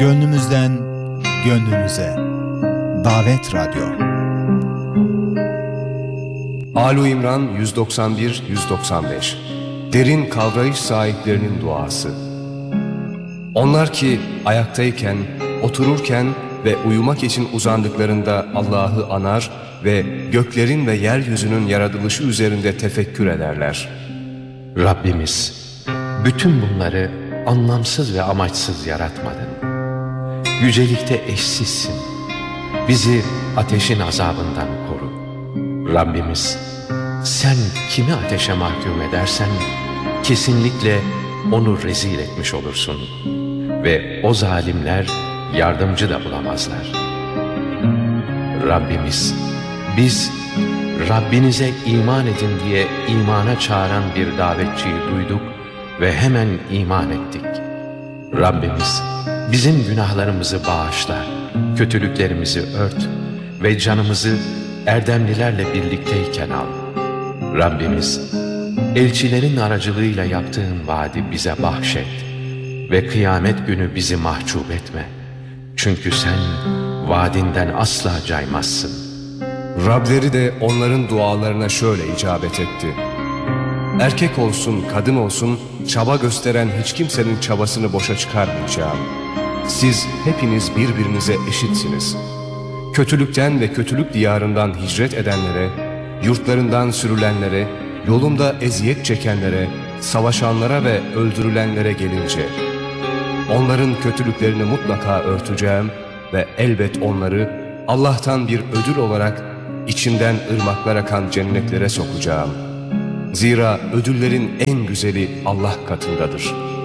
Gönlümüzden gönlünüze. Davet Radyo. Âl-i İmran 191-195. Derin kavrayış sahiplerinin duası. Onlar ki ayaktayken, otururken ve uyumak için uzandıklarında Allah'ı anar ve göklerin ve yeryüzünün yaratılışı üzerinde tefekkür ederler. Rabbimiz, bütün bunları anlamsız ve amaçsız yaratmadın. Yücelikte eşsizsin. Bizi ateşin azabından koru. Rabbimiz, sen kimi ateşe mahkum edersen kesinlikle onu rezil etmiş olursun. Ve o zalimler yardımcı da bulamazlar. Rabbimiz, biz Rabbinize iman edin diye imana çağıran bir davetçiyi duyduk ve hemen iman ettik. Rabbimiz, bizim günahlarımızı bağışla, kötülüklerimizi ört ve canımızı erdemlilerle birlikteyken al. Rabbimiz, elçilerin aracılığıyla yaptığın vaadi bize bahşet ve kıyamet günü bizi mahcup etme. Çünkü sen vaadinden asla caymazsın. Rableri de onların dualarına şöyle icabet etti. Erkek olsun, kadın olsun, çaba gösteren hiç kimsenin çabasını boşa çıkarmayacağım. Siz hepiniz birbirinize eşitsiniz. Kötülükten ve kötülük diyarından hicret edenlere, yurtlarından sürülenlere, yolumda eziyet çekenlere, savaşanlara ve öldürülenlere gelince, onların kötülüklerini mutlaka örteceğim ve elbet onları Allah'tan bir ödül olarak içinden ırmaklar akan cennetlere sokacağım. Zira ödüllerin en güzeli Allah katındadır.